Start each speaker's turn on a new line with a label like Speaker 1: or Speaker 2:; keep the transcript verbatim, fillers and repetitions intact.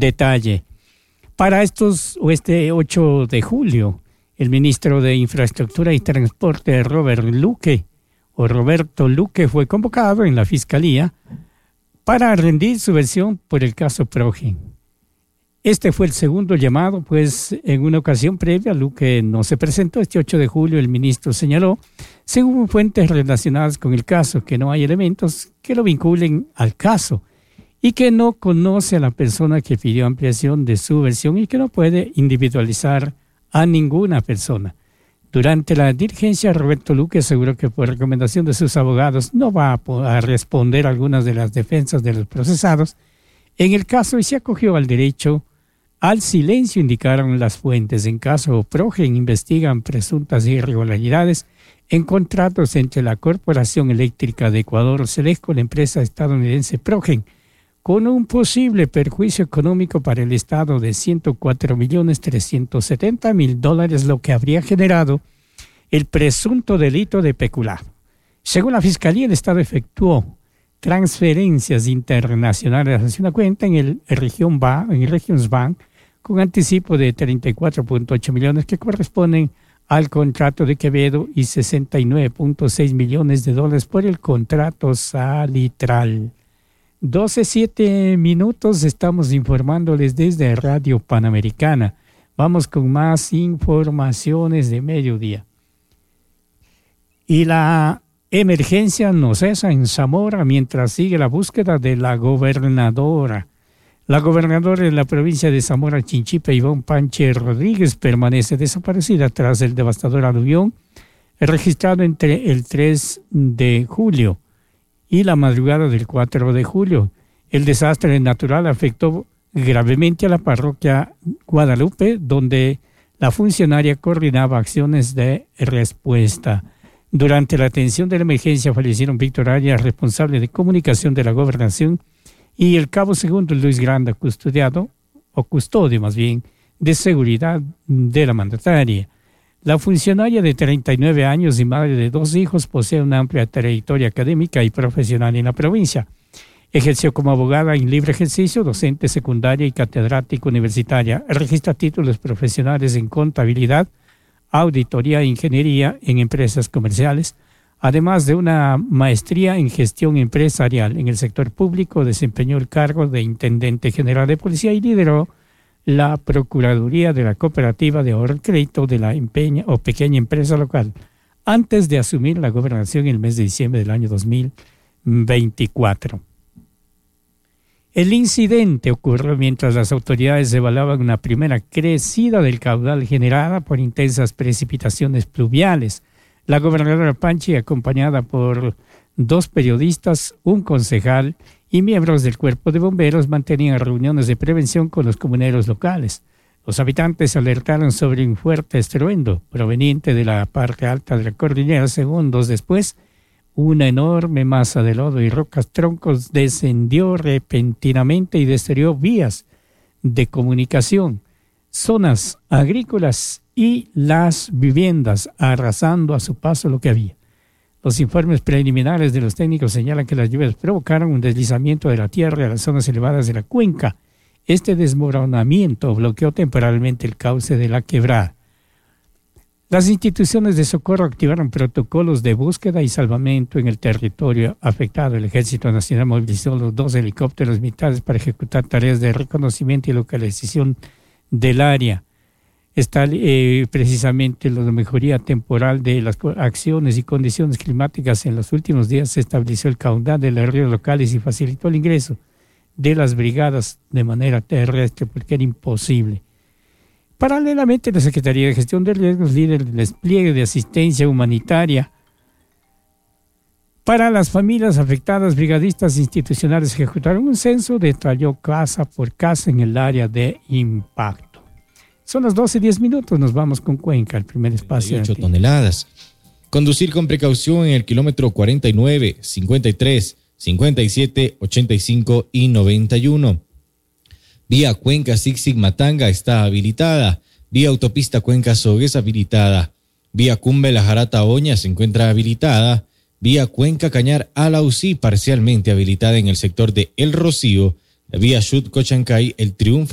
Speaker 1: detalle. Para estos, o este ocho de julio, el ministro de Infraestructura y Transporte, Robert Luque, o Roberto Luque, fue convocado en la Fiscalía para rendir su versión por el caso Progen. Este fue el segundo llamado, pues en una ocasión previa Luque no se presentó. Este ocho de julio el ministro señaló, según fuentes relacionadas con el caso, que no hay elementos que lo vinculen al caso y que no conoce a la persona que pidió ampliación de su versión y que no puede individualizar a ninguna persona. Durante la diligencia, Roberto Luque aseguró que por recomendación de sus abogados no va a, a responder algunas de las defensas de los procesados en el caso y se acogió al derecho al silencio, indicaron las fuentes. En caso Progen investigan presuntas irregularidades en contratos entre la Corporación Eléctrica de Ecuador, Celesco, la empresa estadounidense Progen, con un posible perjuicio económico para el Estado de ciento cuatro millones trescientos setenta mil dólares, lo que habría generado el presunto delito de peculado. Según la Fiscalía, el Estado efectuó transferencias internacionales hacia una cuenta en el Región Ba, en el Regionsbank, con anticipo de treinta y cuatro punto ocho millones que corresponden al contrato de Quevedo y sesenta y nueve punto seis millones de dólares por el contrato salitral. doce siete minutos, estamos informándoles desde Radio Panamericana. Vamos con más informaciones de mediodía. Y la emergencia no cesa en Zamora mientras sigue la búsqueda de la gobernadora. La gobernadora de la provincia de Zamora Chinchipe, Ivonne Panche Rodríguez, permanece desaparecida tras el devastador aluvión registrado entre el tres de julio y la madrugada del cuatro de julio. El desastre natural afectó gravemente a la parroquia Guadalupe, donde la funcionaria coordinaba acciones de respuesta. Durante la atención de la emergencia fallecieron Víctor Arias, responsable de comunicación de la gobernación, y el cabo segundo Luis Granda, custodiado, o custodio más bien, de seguridad de la mandataria. La funcionaria de treinta y nueve años y madre de dos hijos posee una amplia trayectoria académica y profesional en la provincia. Ejerció como abogada en libre ejercicio, docente secundaria y catedrática universitaria. Registra títulos profesionales en contabilidad, auditoría e ingeniería en empresas comerciales, además de una maestría en gestión empresarial. En el sector público desempeñó el cargo de intendente general de policía y lideró la Procuraduría de la Cooperativa de Ahorro y Crédito de la empeña o pequeña empresa local, antes de asumir la gobernación en el mes de diciembre del año dos mil veinticuatro. El incidente ocurrió mientras las autoridades evaluaban una primera crecida del caudal generada por intensas precipitaciones pluviales. La gobernadora Panchi, acompañada por dos periodistas, un concejal y miembros del cuerpo de bomberos, mantenían reuniones de prevención con los comuneros locales. Los habitantes alertaron sobre un fuerte estruendo proveniente de la parte alta de la cordillera. Segundos después, una enorme masa de lodo y rocas troncos descendió repentinamente y destruyó vías de comunicación, zonas agrícolas y las viviendas, arrasando a su paso lo que había. Los informes preliminares de los técnicos señalan que las lluvias provocaron un deslizamiento de la tierra a las zonas elevadas de la cuenca. Este desmoronamiento bloqueó temporalmente el cauce de la quebrada. Las instituciones de socorro activaron protocolos de búsqueda y salvamento en el territorio afectado. El Ejército Nacional movilizó los dos helicópteros militares para ejecutar tareas de reconocimiento y localización del área. Está eh, precisamente la mejoría temporal de las acciones y condiciones climáticas. En los últimos días se estableció el caudal de los ríos locales y facilitó el ingreso de las brigadas de manera terrestre porque era imposible. Paralelamente, la Secretaría de Gestión de Riesgos lidera el despliegue de asistencia humanitaria para las familias afectadas. Brigadistas institucionales ejecutaron un censo, detalló casa por casa en el área de impacto. Son las doce diez minutos, nos vamos con Cuenca, el primer espacio.
Speaker 2: ocho toneladas. Conducir con precaución en el kilómetro cuarenta y nueve, cincuenta y tres, cincuenta y siete, ochenta y cinco y noventa y uno. Vía Cuenca Zig-Zig-Matanga está habilitada. Vía autopista Cuenca Sogues habilitada. Vía Cumbe La Jarata Oña se encuentra habilitada. Vía Cuenca Cañar Alausí parcialmente habilitada en el sector de El Rocío. La vía Chut Cochancay El Triunfo